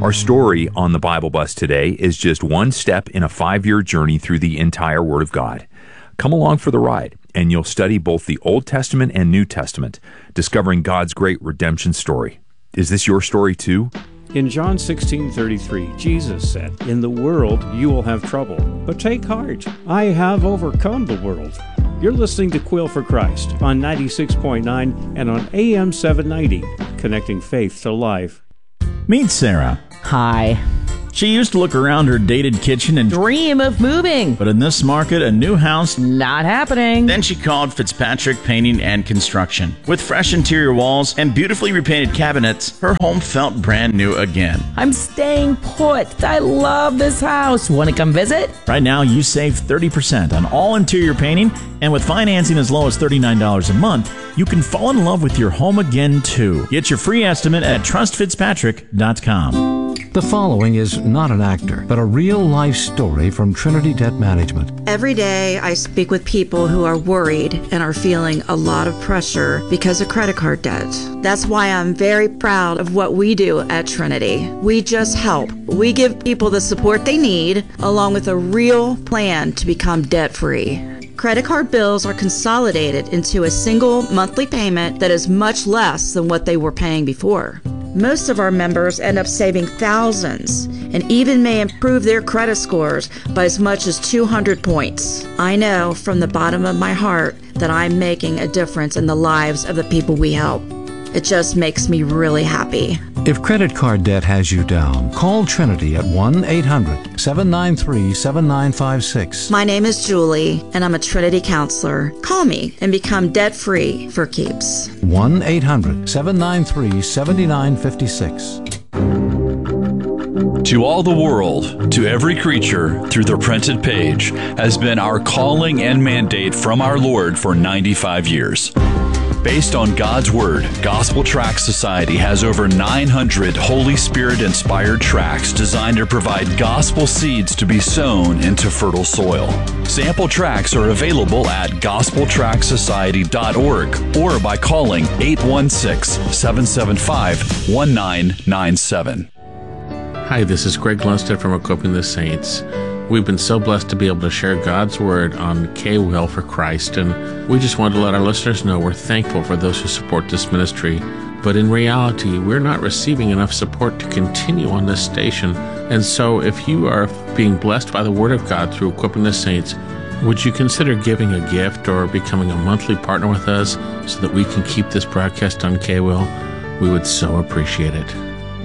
Our story on the Bible Bus today is just one step in a 5-year journey through the entire Word of God. Come along for the ride, and you'll study both the Old Testament and New Testament, discovering God's great redemption story. Is this your story too? In John 16:33, Jesus said, "In the world you will have trouble, but take heart. I have overcome the world." You're listening to Quill for Christ on 96.9 and on AM 790, connecting faith to life. Meet Sarah. Hi. She used to look around her dated kitchen and Dream of moving. but in this market, a new house. Not happening. Then she called Fitzpatrick Painting and Construction. With fresh interior walls and beautifully repainted cabinets, her home felt brand new again. I'm staying put. I love this house. Want to come visit? Right now, you save 30% on all interior painting, and with financing as low as $39 a month, you can fall in love with your home again, too. Get your free estimate at trustfitzpatrick.com. The following is not an actor, but a real-life story from Trinity Debt Management. Every day I speak with people who are worried and are feeling a lot of pressure because of credit card debt. That's why I'm very proud of what we do at Trinity. We just help. We give people the support they need, along with a real plan to become debt-free. Credit card bills are consolidated into a single monthly payment that is much less than what they were paying before. Most of our members end up saving thousands and even may improve their credit scores by as much as 200 points. I know from the bottom of my heart that I'm making a difference in the lives of the people we help. It just makes me really happy. If credit card debt has you down, call Trinity at 1-800-793-7956. My name is Julie, and I'm a Trinity counselor. Call me and become debt-free for keeps. 1-800-793-7956. To all the world, to every creature, through the printed page, has been our calling and mandate from our Lord for 95 years. Based on God's Word, Gospel Tract Society has over 900 Holy Spirit-inspired tracts designed to provide gospel seeds to be sown into fertile soil. Sample tracts are available at gospeltractsociety.org or by calling 816-775-1997. Hi, this is Greg Lundstedt from Equipping the Saints. We've been so blessed to be able to share God's Word on K-Will for Christ, and we just wanted to let our listeners know we're thankful for those who support this ministry. But in reality, we're not receiving enough support to continue on this station. And so if you are being blessed by the Word of God through Equipping the Saints, would you consider giving a gift or becoming a monthly partner with us so that we can keep this broadcast on K-Will? We would so appreciate it.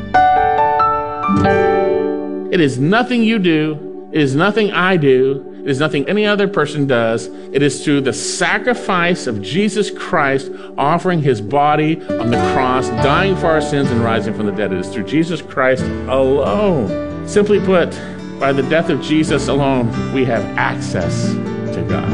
It is nothing you do. It is nothing I do. It is nothing any other person does. It is through the sacrifice of Jesus Christ offering his body on the cross, dying for our sins and rising from the dead. It is through Jesus Christ alone. Simply put, by the death of Jesus alone, we have access to God.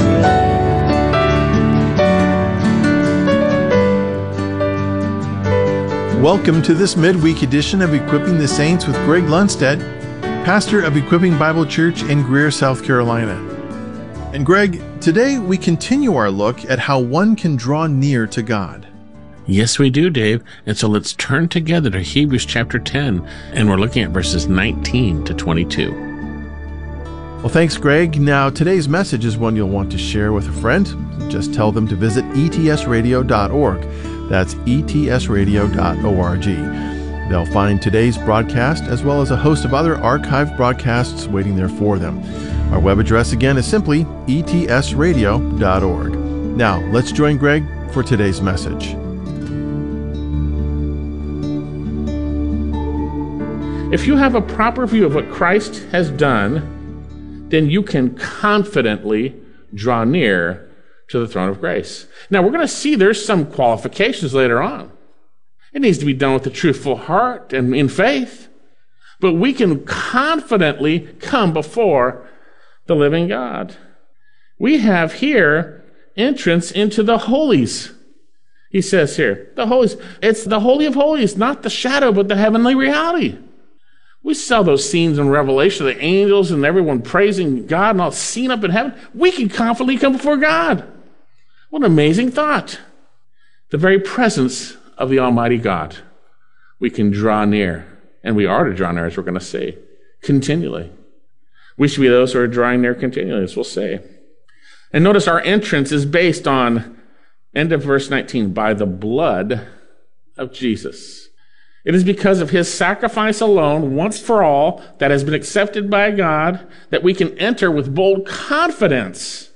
Welcome to this midweek edition of Equipping the Saints with Greg Lundstedt, pastor of Equipping Bible Church in Greer, South Carolina. And Greg, today we continue our look at how one can draw near to God. Yes, we do, Dave. And so let's turn together to Hebrews chapter 10, and we're looking at verses 19 to 22. Well, thanks, Greg. Now, today's message is one you'll want to share with a friend. Just tell them to visit etsradio.org. That's etsradio.org. They'll find today's broadcast as well as a host of other archived broadcasts waiting there for them. Our web address again is simply etsradio.org. Now, let's join Greg for today's message. If you have a proper view of what Christ has done, then you can confidently draw near to the throne of grace. Now, we're going to see there's some qualifications later on. It needs to be done with a truthful heart and in faith. But we can confidently come before the living God. We have here entrance into the holies. He says here, the holies. It's the Holy of Holies, not the shadow, but the heavenly reality. We saw those scenes in Revelation, the angels and everyone praising God and all seen up in heaven. We can confidently come before God. What an amazing thought. The very presence of the Almighty God. We can draw near And we are to draw near, as we're going to see, continually. We should be those who are drawing near continually, as we'll see. And notice our entrance is based on, end of verse 19, by the blood of Jesus. It is because of his sacrifice alone, once for all, that has been accepted by God, that we can enter with bold confidence.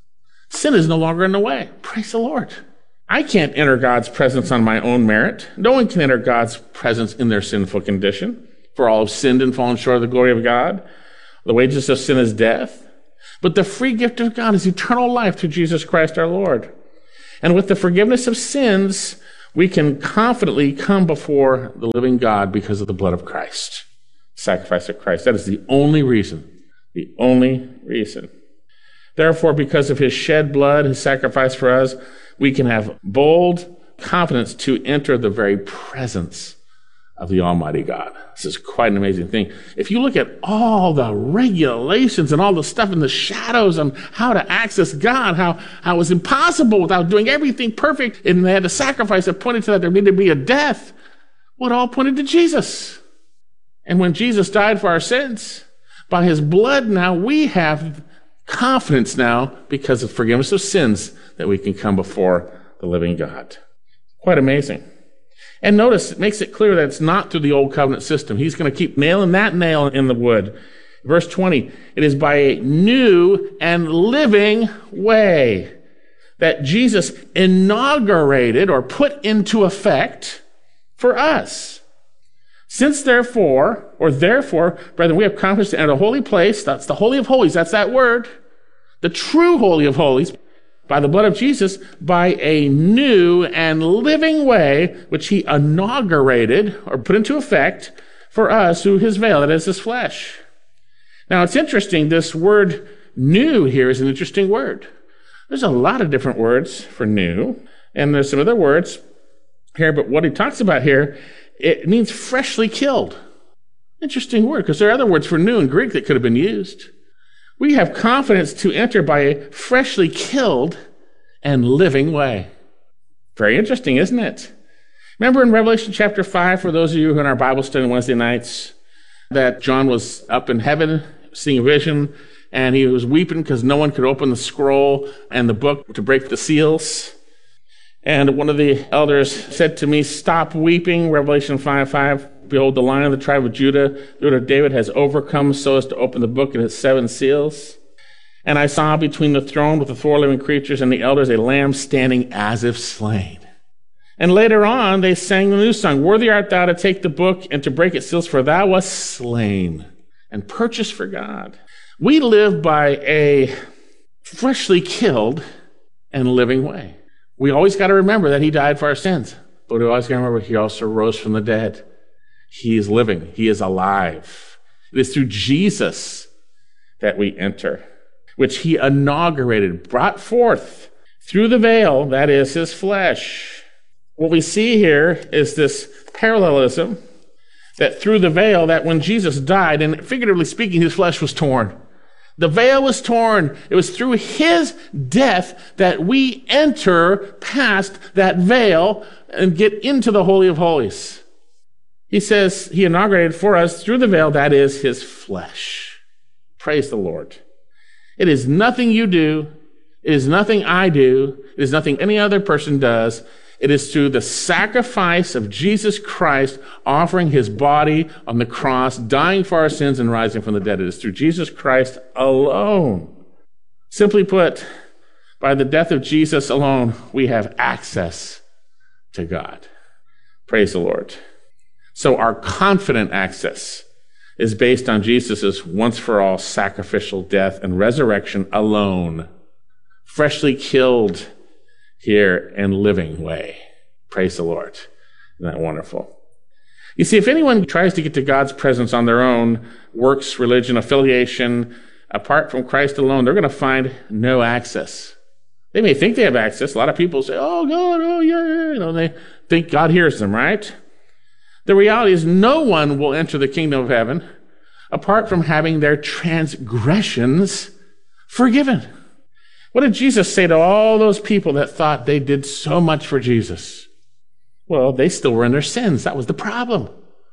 Sin is no longer in the way. Praise the Lord. I can't enter God's presence on my own merit. No one can enter God's presence in their sinful condition. For all have sinned and fallen short of the glory of God. The wages of sin is death. But the free gift of God is eternal life through Jesus Christ our Lord. And with the forgiveness of sins, we can confidently come before the living God because of the blood of Christ. Sacrifice of Christ. That is the only reason. The only reason. Therefore, because of his shed blood, his sacrifice for us, we can have bold confidence to enter the very presence of the Almighty God. This is quite an amazing thing. If you look at all the regulations and all the stuff in the shadows on how to access God, how it was impossible without doing everything perfect, and they had a sacrifice that pointed to that there needed to be a death, well, it all pointed to Jesus. And when Jesus died for our sins, by his blood now we have confidence now, because of forgiveness of sins, that we can come before the living God. Quite amazing. And notice, it makes it clear that it's not through the old covenant system. He's going to keep nailing that nail in the wood. Verse 20, it is by a new and living way that Jesus inaugurated or put into effect for us. Since therefore, brethren, we have confidence to enter the holy place. That's the Holy of Holies. That's that word. The true Holy of Holies, by the blood of Jesus, by a new and living way, which he inaugurated or put into effect for us through his veil, that is his flesh. Now, it's interesting. This word new here is an interesting word. There's a lot of different words for new, and there's some other words here, but what he talks about here, it means freshly killed. Interesting word, because there are other words for new in Greek that could have been used. We have confidence to enter by a freshly killed and living way. Very interesting, isn't it? Remember in Revelation chapter 5, for those of you who are in our Bible study on Wednesday nights, that John was up in heaven seeing a vision, and he was weeping because no one could open the scroll and the book to break the seals. And one of the elders said to me, "Stop weeping," Revelation 5:5. "Behold, the Lion of the tribe of Judah, the root of David, has overcome so as to open the book and its 7 seals. And I saw between the throne with the 4 living creatures and the elders a lamb standing as if slain." And later on, they sang the new song, "Worthy art thou to take the book and to break its seals, for thou wast slain and purchased for God." We live by a freshly killed and living way. We always got to remember that he died for our sins, but we always got to remember he also rose from the dead. He is living. He is alive. It is through Jesus that we enter, which he inaugurated, brought forth through the veil, that is his flesh. What we see here is this parallelism that through the veil, that when Jesus died, and figuratively speaking, his flesh was torn. The veil was torn. It was through his death that we enter past that veil and get into the Holy of Holies. He says he inaugurated for us through the veil, that is his flesh. Praise the Lord. It is nothing you do. It is nothing I do. It is nothing any other person does. It is through the sacrifice of Jesus Christ offering his body on the cross, dying for our sins and rising from the dead. It is through Jesus Christ alone. Simply put, by the death of Jesus alone, we have access to God. Praise the Lord. So our confident access is based on Jesus' once-for-all sacrificial death and resurrection alone, freshly killed here and living way. Praise the Lord. Isn't that wonderful? You see, if anyone tries to get to God's presence on their own, works, religion, affiliation, apart from Christ alone, they're going to find no access. They may think they have access. A lot of people say, "Oh, God, oh, yeah." They think God hears them, right? The reality is no one will enter the kingdom of heaven apart from having their transgressions forgiven. What did Jesus say to all those people that thought they did so much for Jesus? Well, they still were in their sins. That was the problem.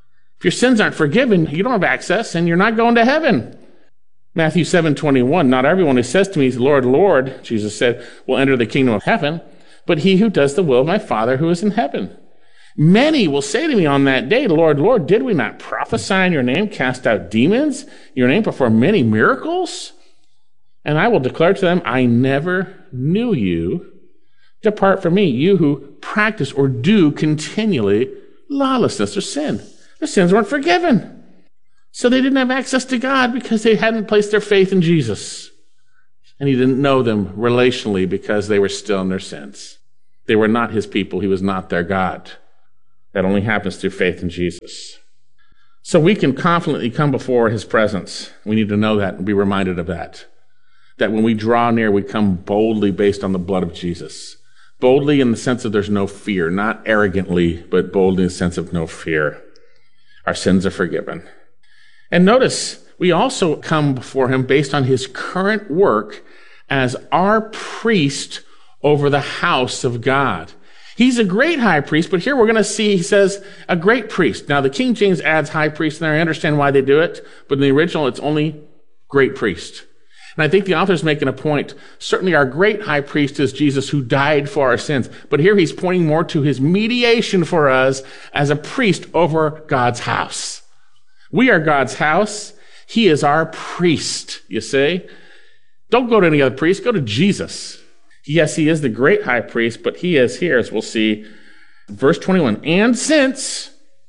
If your sins aren't forgiven, you don't have access and you're not going to heaven. Matthew 7:21, not everyone who says to me, Lord, Lord, Jesus said, will enter the kingdom of heaven, but he who does the will of my Father who is in heaven. Many will say to me on that day, Lord, Lord, did we not prophesy in your name, cast out demons, in your name perform many miracles? And I will declare to them, I never knew you. Depart from me, you who practice or do continually lawlessness or sin. Their sins weren't forgiven. So they didn't have access to God because they hadn't placed their faith in Jesus. And he didn't know them relationally because they were still in their sins. They were not his people. He was not their God. That only happens through faith in Jesus. So we can confidently come before his presence. We need to know that and be reminded of that. That when we draw near, we come boldly based on the blood of Jesus. Boldly in the sense of there's no fear, not arrogantly, but boldly in the sense of no fear. Our sins are forgiven. And notice, we also come before him based on his current work as our priest over the house of God. He's a great high priest, but here we're going to see, he says, a great priest. Now, the King James adds high priest in there. I understand why they do it, but in the original, it's only great priest. And I think the author's making a point. Certainly our great high priest is Jesus who died for our sins. But here he's pointing more to his mediation for us as a priest over God's house. We are God's house. He is our priest, you see. Don't go to any other priest. Go to Jesus. Yes, he is the great high priest, but he is here, as we'll see. Verse 21, and since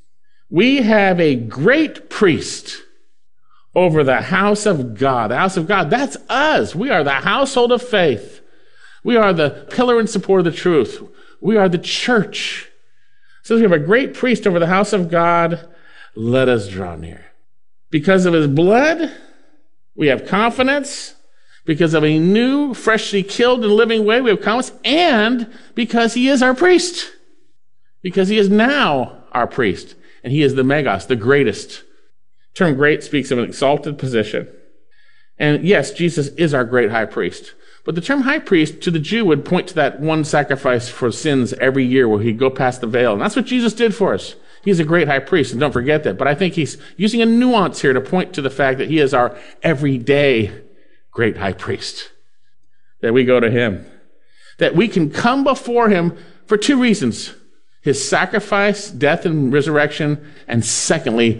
we have a great priest over the house of God. The house of God, that's us. We are the household of faith. We are the pillar and support of the truth. We are the church. So we have a great priest over the house of God. Let us draw near. Because of his blood, we have confidence. Because of a new, freshly killed and living way, we have confidence. And because he is our priest. Because he is now our priest. And he is the Megos, the greatest. The term great speaks of an exalted position. And yes, Jesus is our great high priest. But the term high priest to the Jew would point to that one sacrifice for sins every year where he'd go past the veil. And that's what Jesus did for us. He's a great high priest, and don't forget that. But I think he's using a nuance here to point to the fact that he is our everyday great high priest. That we go to him. That we can come before him for two reasons. His sacrifice, death, and resurrection. And secondly,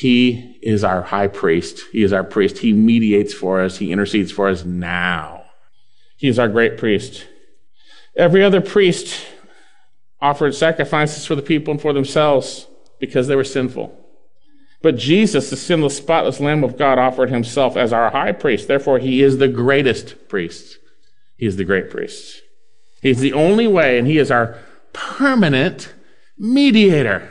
he is our high priest. He is our priest. He mediates for us. He intercedes for us now. He is our great priest. Every other priest offered sacrifices for the people and for themselves because they were sinful. But Jesus, the sinless, spotless Lamb of God, offered himself as our high priest. Therefore, he is the greatest priest. He is the great priest. He's the only way, and he is our permanent mediator.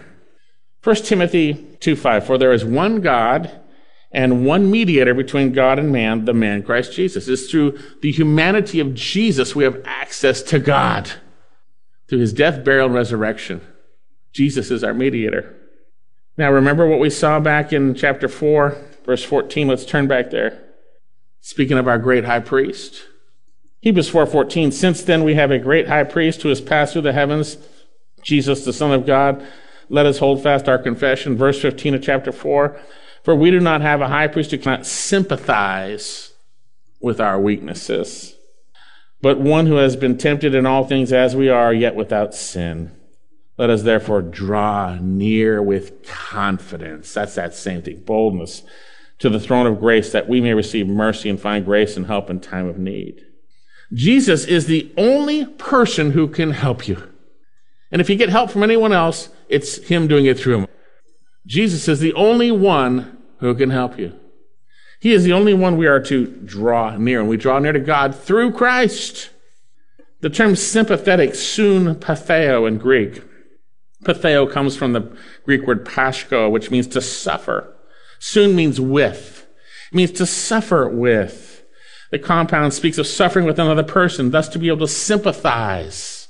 1 Timothy 2:5, for there is one God and one mediator between God and man, the man Christ Jesus. It's through the humanity of Jesus we have access to God. Through his death, burial, and resurrection. Jesus is our mediator. Now remember what we saw back in chapter 4, verse 14. Let's turn back there. Speaking of our great high priest. Hebrews 4:14, since then we have a great high priest who has passed through the heavens, Jesus, the Son of God. Let us hold fast our confession. Verse 15 of chapter 4, for we do not have a high priest who cannot sympathize with our weaknesses, but one who has been tempted in all things as we are, yet without sin. Let us therefore draw near with confidence. That's that same thing, boldness, to the throne of grace that we may receive mercy and find grace and help in time of need. Jesus is the only person who can help you. And if you get help from anyone else, it's him doing it through him. Jesus is the only one who can help you. He is the only one we are to draw near, and we draw near to God through Christ. The term sympathetic, soon patheo in Greek. Patheo comes from the Greek word pashko, which means to suffer. Soon means with. It means to suffer with. The compound speaks of suffering with another person, thus to be able to sympathize.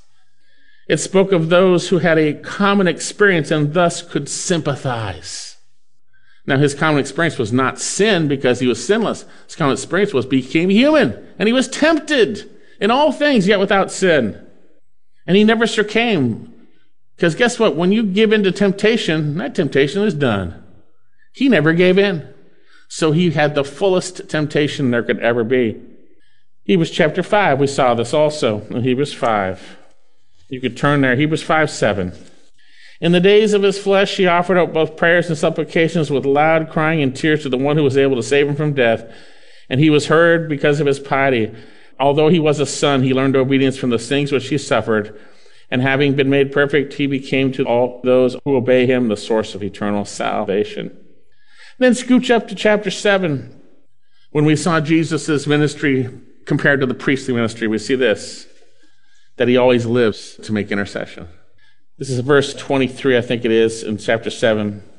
It spoke of those who had a common experience and thus could sympathize. Now, his common experience was not sin because he was sinless. His common experience was became human, and he was tempted in all things, yet without sin. And he never succumbed. Because guess what? When you give in to temptation, that temptation is done. He never gave in. So he had the fullest temptation there could ever be. Hebrews chapter 5, we saw this also in Hebrews 5. You could turn there, Hebrews 5:7. In the days of his flesh, he offered up both prayers and supplications with loud crying and tears to the one who was able to save him from death. And he was heard because of his piety. Although he was a son, he learned obedience from the things which he suffered. And having been made perfect, he became to all those who obey him the source of eternal salvation. Then scooch up to chapter 7. When we saw Jesus' ministry compared to the priestly ministry, we see this, that he always lives to make intercession. This is verse 23, I think it is, in chapter 7.